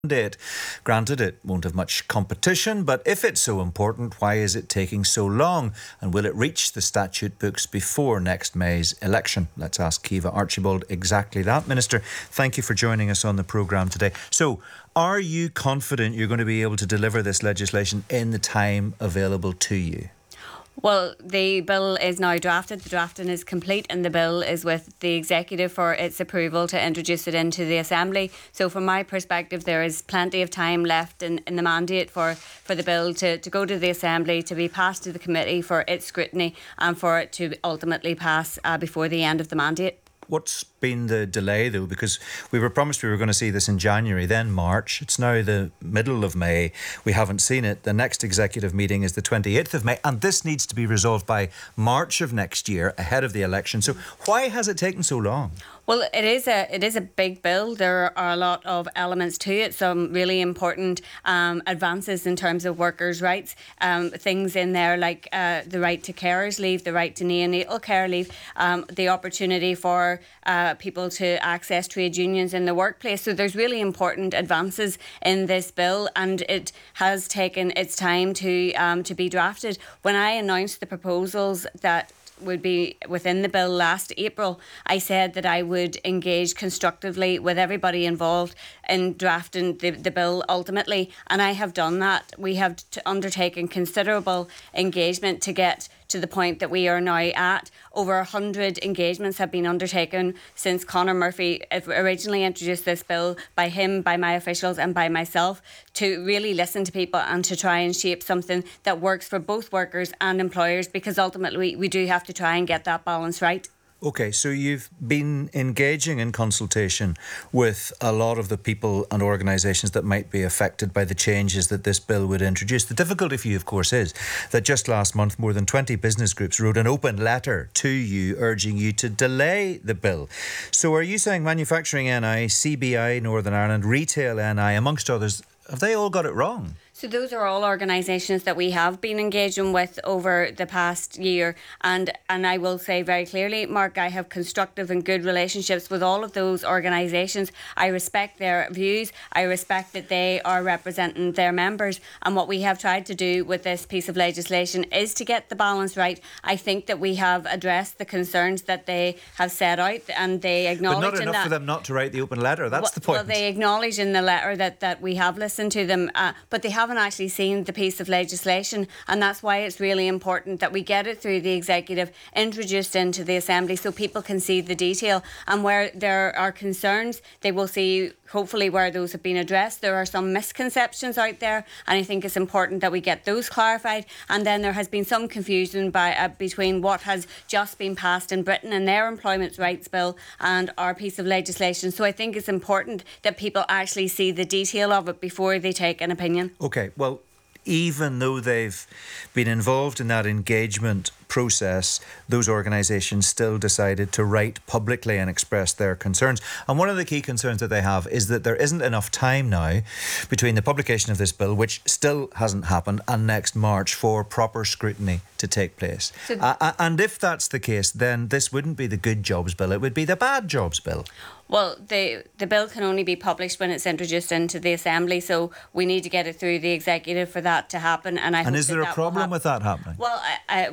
mandate. Granted, it won't have much competition, but if it's so important, why is it taking so long? And will it reach the statute books before next May's election? Let's ask Caoimhe Archibald exactly that. Minister, thank you for joining us on the programme today. So, are you confident you're going to be able to deliver this legislation in the time available to you? Well, the bill is now drafted. The drafting is complete and the bill is with the Executive for its approval to introduce it into the Assembly. So from my perspective, there is plenty of time left in the mandate for the bill to go to the Assembly, to be passed to the committee for its scrutiny and for it to ultimately pass before the end of the mandate. What's been the delay, though? Because we were promised we were going to see this in January, then March. It's now the middle of May. We haven't seen it. The next executive meeting is the 28th of May, and this needs to be resolved by March of next year, ahead of the election. So why has it taken so long? Well, it is a big bill. There are a lot of elements to it. Some really important advances in terms of workers' rights. Things in there like the right to carers leave, the right to neonatal care leave, the opportunity for people to access trade unions in the workplace. So there's really important advances in this bill, and it has taken its time to be drafted. When I announced the proposals that would be within the bill last April, I said that I would engage constructively with everybody involved in drafting the bill ultimately, and I have done that. We have undertaken considerable engagement to get to the point that we are now at. Over 100 engagements have been undertaken since Conor Murphy originally introduced this bill, by him, by my officials and by myself, to really listen to people and to try and shape something that works for both workers and employers, because ultimately we do have to try and get that balance right. OK, so you've been engaging in consultation with a lot of the people and organisations that might be affected by the changes that this bill would introduce. The difficulty for you, of course, is that just last month more than 20 business groups wrote an open letter to you urging you to delay the bill. So are you saying Manufacturing NI, CBI Northern Ireland, Retail NI, amongst others, have they all got it wrong? So those are all organisations that we have been engaging with over the past year, and I will say very clearly, Mark, I have constructive and good relationships with all of those organisations. I respect their views. I respect that they are representing their members, and what we have tried to do with this piece of legislation is to get the balance right. I think that we have addressed the concerns that they have set out, and they acknowledge. But not enough for them not to write the open letter. That's the point. Well, they acknowledge in the letter that we have listened to them, but they haven't actually seen the piece of legislation, and that's why it's really important that we get it through the Executive, introduced into the Assembly, so people can see the detail, and where there are concerns they will see hopefully where those have been addressed. There are some misconceptions out there, and I think it's important that we get those clarified. And then there has been some confusion between what has just been passed in Britain and their employment rights bill and our piece of legislation. So I think it's important that people actually see the detail of it before they take an opinion. OK, well, even though they've been involved in that engagement process, those organisations still decided to write publicly and express their concerns. And one of the key concerns that they have is that there isn't enough time now between the publication of this bill, which still hasn't happened, and next March for proper scrutiny to take place. And if that's the case, then this wouldn't be the good jobs bill, it would be the bad jobs bill. Well, the bill can only be published when it's introduced into the Assembly, so we need to get it through the Executive for that to happen. And is there a problem with that happening? Well,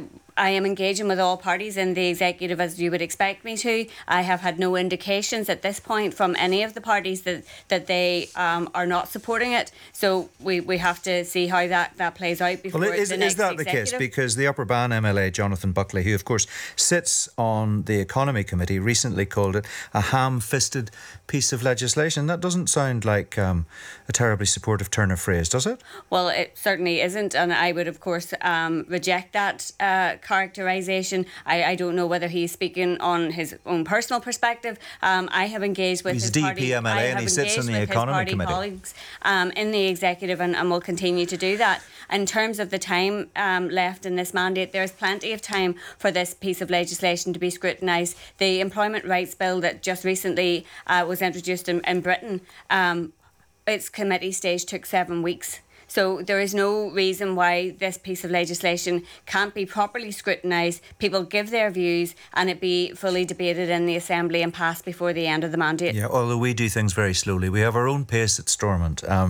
I am engaging with all parties in the Executive, as you would expect me to. I have had no indications at this point from any of the parties that they are not supporting it. So we have to see how that plays out before the next Executive. Is that the case? Because the Upper Bann MLA, Jonathan Buckley, who of course sits on the Economy Committee, recently called it a ham-fisted piece of legislation. That doesn't sound like a terribly supportive turn of phrase, does it? Well, it certainly isn't, and I would of course reject that characterisation. I don't know whether he's speaking on his own personal perspective. I have engaged with his party. MLA and he sits on the Economy Committee. Colleagues in the Executive, and will continue to do that. In terms of the time left in this mandate, there's plenty of time for this piece of legislation to be scrutinised. The Employment Rights Bill that just recently was introduced in Britain, its committee stage took 7 weeks. So there is no reason why this piece of legislation can't be properly scrutinised, people give their views, and it be fully debated in the Assembly and passed before the end of the mandate. Yeah, although we do things very slowly. We have our own pace at Stormont.